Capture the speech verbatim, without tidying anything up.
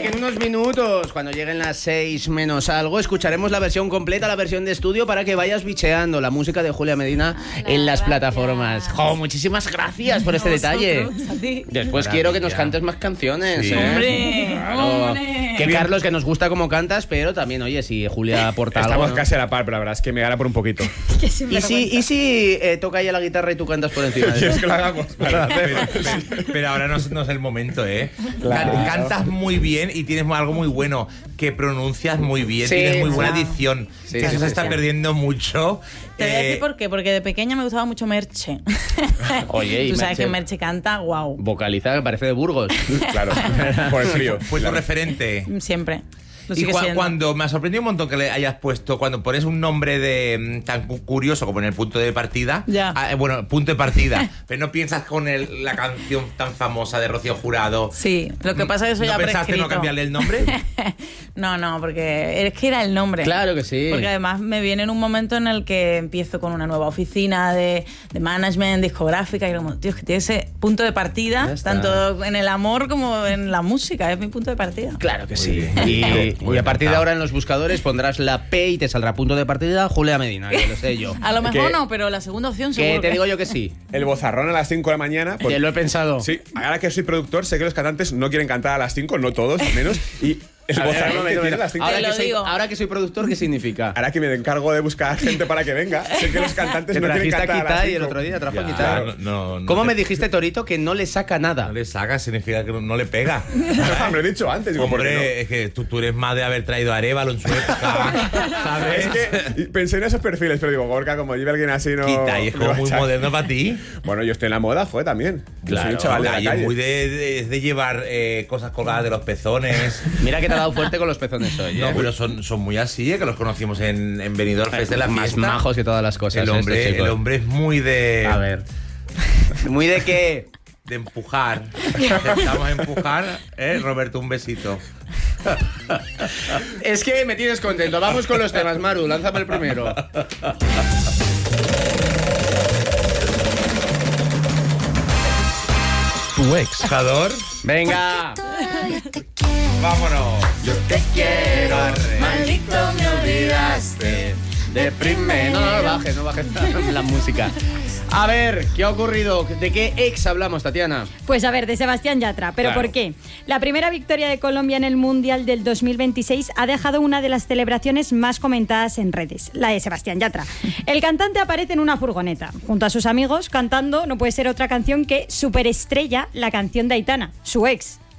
en unos minutos, cuando lleguen las seis menos algo, escucharemos la versión completa, la versión de estudio, para que vayas bicheando la música de Julia Medina en las plataformas. Jo, muchísimas gracias por este detalle. Después Maravilla. quiero que nos cantes más canciones. Sí. ¿eh? ¡Hombre! Claro. ¡Hombre! Que Carlos, que nos gusta cómo cantas, pero también, oye, si Julia aporta algo, Estamos ¿no? casi a la par, pero la verdad es que me gana por un poquito. Qué ¿Y sinvergüenza. si, y si eh, toca ella la guitarra y tú cantas por encima? ¿Quieres que lo hagamos? Pero, pero- pero ahora no, es- no es el momento, ¿eh? Claro. Can- Cantas muy bien y tienes algo muy bueno, que pronuncias muy bien, Sí, tienes muy buena claro. dicción. Sí, que eso sí, se sí, está sí. perdiendo mucho. Te voy a Eh, decir por qué, porque de pequeña me gustaba mucho Merche. Oye, y Tú sabes Merche- que Merche canta, wow, Vocaliza, que parece de Burgos. Claro, por el frío. Fue tu Claro. referente. siempre. Lo Y sigue cua- siendo. cuando me ha sorprendido un montón que le hayas puesto, cuando pones un nombre de mm, tan cu- curioso como en el punto de partida, Ya. ah, eh, bueno, punto de partida, pero no piensas con el- la canción tan famosa de Rocío Jurado. Sí, lo que pasa es que eso ¿No ya pensaste prescrito. no cambiarle el nombre? No, no, porque es que era el nombre. Claro que sí. Porque además me viene en un momento en el que empiezo con una nueva oficina de, de management, discográfica, y como, tío, es que tiene ese punto de partida, Ya está. tanto en el amor como en la música, es mi punto de partida. Claro que Muy sí. bien. Y, Muy y a partir de encantado. ahora en los buscadores pondrás la P y te saldrá punto de partida Julia Medina, que lo sé yo. A lo mejor Que- no, pero la segunda opción Que seguro. te digo yo que sí. El bozarrón a las cinco de la mañana. pues- Que lo he pensado. Sí, ahora que soy productor, sé que los cantantes no quieren cantar a las cinco, no todos, al menos. Y el A ver, bozarrón un que momento, tiene a las cinco. ahora, Te que lo soy, digo. ahora que soy productor, ¿qué significa? Ahora que me encargo de buscar gente para que venga, sé que los cantantes Que no quieren trajiste a cantar a las Kitai el cinco. otro día, trajo a Ya, Kitai. no, no, no ¿Cómo te- me dijiste, Torito, que no le saca nada? No le saca, significa que no, no le pega. Me lo he dicho antes, digo, ¿por qué Hombre, es que tú, tú eres más de haber traído a Arévalo en su época, no? ¿sabes? Es que pensé en esos perfiles, pero digo, Gorka, como lleve alguien así, no. Quita, y es me como va a muy echar. moderno para ti. Bueno, yo estoy en la moda, joder, también. Yo soy un Claro, chaval de la Y es calle. muy de, de- de llevar eh, cosas colgadas de los pezones. Mira que te ha dado fuerte con los pezones hoy, ¿eh? No, pero son, son muy así, eh, que los conocimos en, en Benidorm Fest de la Más fiesta. majos que todas las cosas. El hombre, este chico. el hombre es muy de, A ver. ¿Muy de qué? de empujar. Intentamos empujar, ¿eh? Roberto, un besito. Es que me tienes contento. Vamos con los temas, Maru. Lánzame el primero. Tu ex. ¿Jador? Venga. Vámonos. Yo te quiero, maldito me olvidaste. Deprime. No, no, no bajes, no bajes la música. A ver, ¿qué ha ocurrido? ¿De qué ex hablamos, Tatiana? Pues a ver, de Sebastián Yatra. ¿Pero Claro. por qué? La primera victoria de Colombia en el Mundial del dos mil veintiséis ha dejado una de las celebraciones más comentadas en redes, la de Sebastián Yatra. El cantante aparece en una furgoneta, junto a sus amigos, cantando, no puede ser otra canción que Superestrella, la canción de Aitana, su ex.